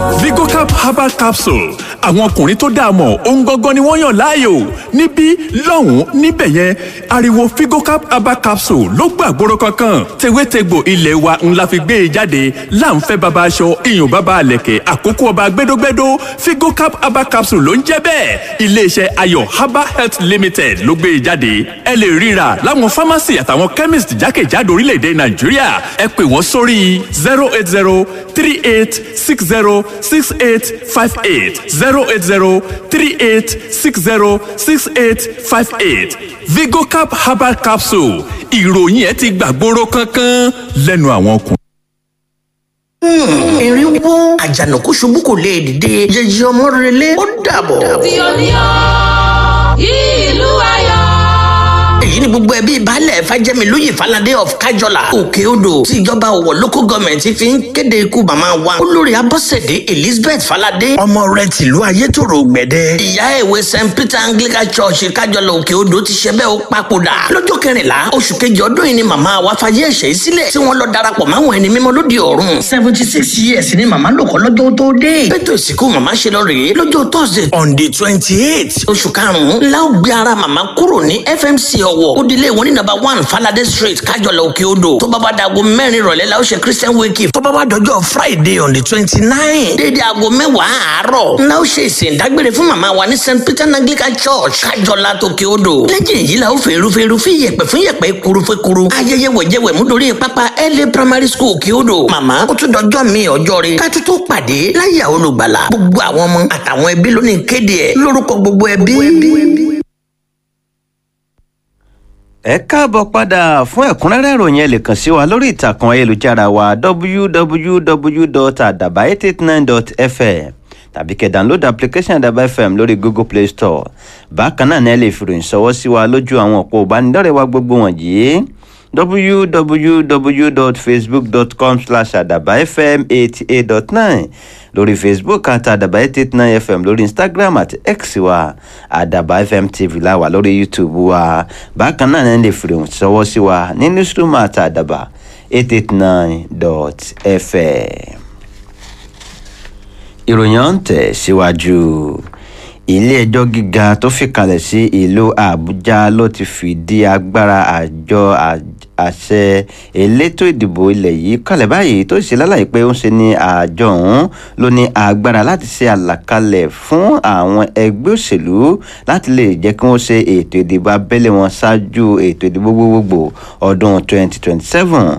Vigocap herbal capsule àwọn ọkùnrin tó dáa mọ̀ ohun gangan ni wọ́n yàn láàyò níbí lọ́hùn-ún níbẹ̀ yẹn ariwo Vigocap herbal capsule ló gbàgbóró kankan tewétegbò ilé wa ńlá fi gbé e jáde láǹfẹ́ baba aṣọ iyùn baba àlẹ̀kẹ̀ àkókò ọba gbẹdógbẹdó Vigocap herbal capsule ló ń jẹ́ bẹ́ẹ̀ iléeṣẹ́ Ayọ̀ Herbal Health Limited ló gbé e jáde ẹ lè ríra láwọn pharmacy àtàwọn chemist jákèjádò orílẹ̀-èdè Nàìjíríà ẹ pè wọ́n sórí 08038606858 08038606858 Vigocap herbal capsule ìròyìn ẹ ti gbàgbóró kankan lẹ́nu àwọn ọkùnrin. Erin wo àjànàkú ṣubú kò lè dìde yẹyẹ ọmọ rẹlẹ ó dàbọ̀. ìlú ayọ̀. èyí ni gbogbo ẹbí baálẹ̀ Fájẹ́milóyè Fáládé of Kájọlà Òkè Odò tí ìjọba Ọ̀wọ̀ local government fi ń kéde ikú màmá wa olórí Abọ́sẹ̀dé Elizabeth Fáládé ọmọ rẹ̀ tìlú Ayétòrò Gbẹ̀dẹ. ìyá ìwé St Peter Anglican Church Kájọlà Òkè Odò ti ṣe bẹ́ẹ̀ ó papòdà lọ́jọ́ 14 oṣù kejì ọdún yìí ni màmá wa fayé ẹ̀ṣẹ̀ yìí sílẹ̀ tí wọ́n lọ darapọ̀ máwọn ẹni mímọ́ lóde ọ̀run 76 years ni màmá lò kọ́ lọ́jọ́ tó dé. bẹ́tò ìsìnkú màmá ṣe lọ rèé lọ́jọ́ Thursday on the 28th oṣù karùn-ún la ó gbé ara màmá kúrò ní FMC Ọ̀wọ̀ ó dilé wọn ní number 1 Falade Street Kájọlà Òkè Odò tó bá bá dago 4 ìrọ̀lẹ́ la ó ṣe Christian wake tó bá bá dọjọ́ Friday on the 29 dédé aago 10 àárọ̀ la ó ṣe ìsìn ìdágbére fún màmá wa ní St Peter Anglican Church Kájọlà Òkè Odò lẹ́yìn èyí la ó fèrú fi yẹ̀pẹ̀ fún yẹ̀pẹ̀ kuru ayẹyẹ wẹ̀jẹ̀wẹ̀mú dórí pápá LA Primary School Òkè Odò màmá ó tún dọjọ́ mi ọjọ́ rẹ̀ ká tó pàdé láyà olùgbàlà gbogbo àwọn ọmọ àtàwọn ẹbí lónìí kéde ẹ̀ lórúkọ gbogbo ẹbí. ẹ káàbọ̀ padà fún ẹ̀kúnrẹ́rẹ́ ìròyìn ẹ lè kàn sí wa lórí ìtàkùn ayélujára wa www.adaba889.fm tàbí kẹ́ download application Adaba FM lórí Google Play Store bákan náà ni ẹ lè fi ìròyìn ṣọwọ́ sí wa lójú àwọn òpó ìbánidọ́rẹ̀ẹ́ wa gbogbo wọ̀nyí www.facebook.com/adabafm88.9 lórí Facebook àti adaba889fm lórí Instagram àti X wa Adaba FM TV la wà lórí YouTube wa bákan náà ní lè fi ìròyìn ṣọwọ́ sí wa ní newsroom àti adaba889.fm. ìròyìn ọ̀hún tẹ̀ síwájú. ilé-ẹjọ́ gíga tó fìkàlẹ̀ sí ìlú Àbújá ló ti fìdí agbára àjọ àṣẹ elétò ìdìbò ilẹ̀ yìí kalẹ̀ báyìí tó ṣe lálàyé pé ó ń ṣe ní àjọ ọ̀hún ló ní agbára láti ṣe àlàkalẹ̀ fún àwọn ẹgbẹ́ òṣèlú láti lè jẹ́ kí wọ́n ṣe ètò ìdìbò abẹ́lé wọn ṣáájú ètò ìdìbò gbogbogbò ọdún 2027